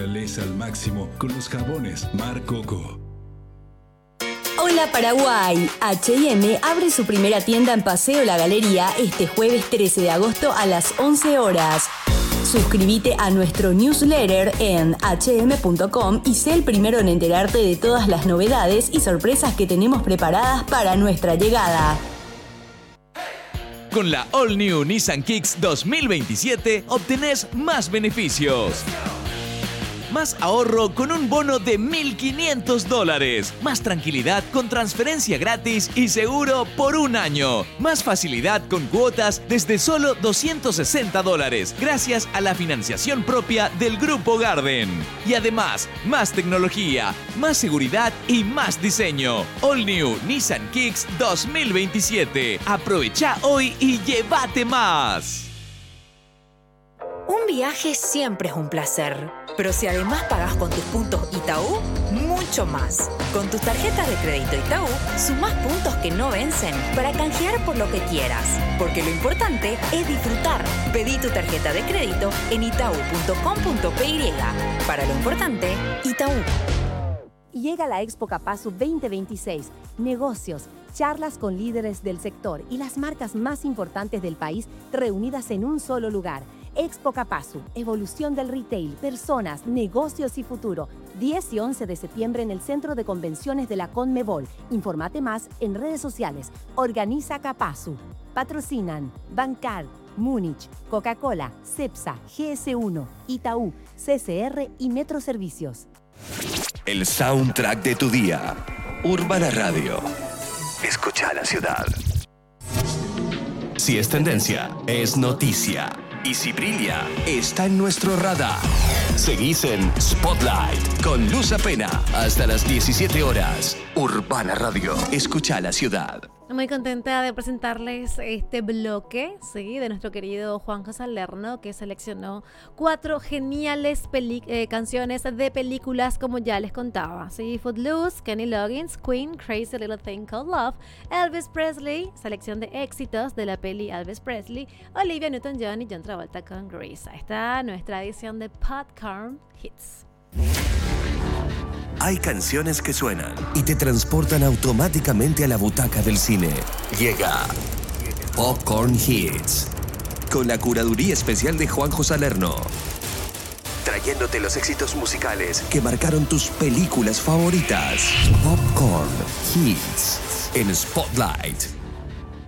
naturaleza al máximo con los jabones Mar Coco. Hola Paraguay. H&M abre su primera tienda en Paseo La Galería este jueves 13 de agosto a las 11 horas. Suscríbete a nuestro newsletter en hm.com y sé el primero en enterarte de todas las novedades y sorpresas que tenemos preparadas para nuestra llegada. Con la All New Nissan Kicks 2027 obtenés más beneficios. Más ahorro con un bono de $1.500. Más tranquilidad con transferencia gratis y seguro por un año. Más facilidad con cuotas desde solo $260 gracias a la financiación propia del Grupo Garden. Y además, más tecnología, más seguridad y más diseño. All New Nissan Kicks 2027. Aprovecha hoy y llévate más. Un viaje siempre es un placer, pero si además pagás con tus puntos Itaú, mucho más. Con tus tarjetas de crédito Itaú, sumás puntos que no vencen para canjear por lo que quieras. Porque lo importante es disfrutar. Pedí tu tarjeta de crédito en itau.com.py. Para lo importante, Itaú. Llega la Expo Capasu 2026. Negocios, charlas con líderes del sector y las marcas más importantes del país reunidas en un solo lugar. Expo Capasu, evolución del retail, personas, negocios y futuro. 10 y 11 de septiembre en el Centro de Convenciones de la Conmebol. Infórmate más en redes sociales. Organiza Capasu. Patrocinan Bancar, Múnich, Coca-Cola, Cepsa, GS1, Itaú, CCR y Metro Servicios. El soundtrack de tu día. Urbana Radio. Escucha la ciudad. Si es tendencia, es noticia. Y si brilla, está en nuestro radar. Seguís en Spotlight con Luz Apena hasta las 17 horas. Urbana Radio. Escucha la ciudad. Muy contenta de presentarles este bloque, ¿sí?, de nuestro querido Juanjo Salerno, que seleccionó 4 geniales canciones de películas, como ya les contaba, ¿sí? Footloose, Kenny Loggins, Queen, Crazy Little Thing Called Love, Elvis Presley, selección de éxitos de la peli Elvis Presley, Olivia Newton-John y John Travolta con Grease. Ahí está nuestra edición de Popcorn Hits. Hay canciones que suenan y te transportan automáticamente a la butaca del cine. Llega Popcorn Hits, con la curaduría especial de Juanjo Salerno, trayéndote los éxitos musicales que marcaron tus películas favoritas. Popcorn Hits en Spotlight.